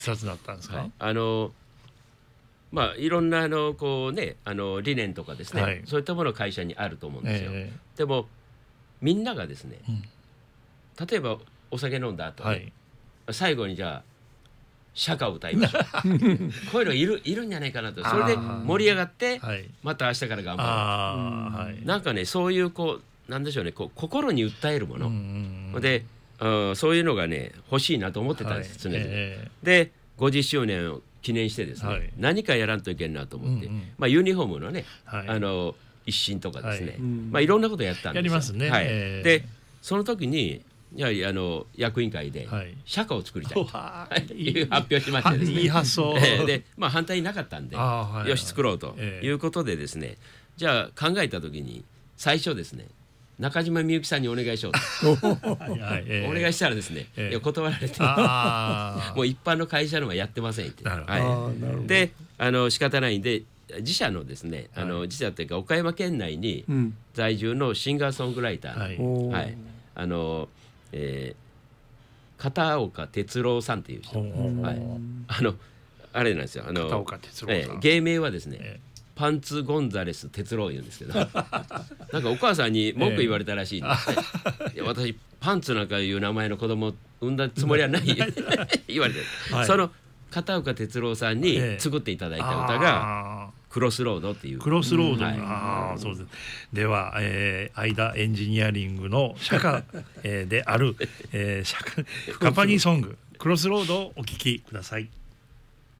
冊だったんですか？ いろんなこうね理念とかですね、 はい、 そういったものが会社にあると思うんですよ。でもみんながですね、例えばお酒飲んだ後、ね最後にじゃあ社歌を歌いましょうこういうのいるんじゃないかなと。それで盛り上がって、また明日から頑張る。なんかねそういうこうなんでしょうね、こう心に訴えるもので、そういうのがね欲しいなと思ってたんです、常々。で50周年を記念してですね、何かやらんといけんなと思って、ユニフォームのね、一新とかですね、いろんなことやったんですよ。 やりますね。 でその時にやはり役員会で社歌を作りたいという発表しましてですね、 いい発想で反対なかったんで、よし作ろうということでですね、じゃあ考えた時に最初ですね中島みゆきさんにお願いしようとお願いしたらですね、断られてもう一般の会社のはやってませんって。で仕方ないんで自社のですね自社というか岡山県内に在住のシンガーソングライターの片岡哲郎さんという人、あれなんですよ、 片岡哲郎さん、 芸名はですねパンツゴンザレス哲郎言うんですけどなんかお母さんに文句言われたらしいんですね、私パンツなんかいう名前の子供を産んだつもりはない言われて、その片岡哲郎さんに作っていただいた歌がクロスロードっていう。 クロスロード、そうです。では、相田エンジニアリングの社歌、である、カンパニーソングクロスロードをお聴きください。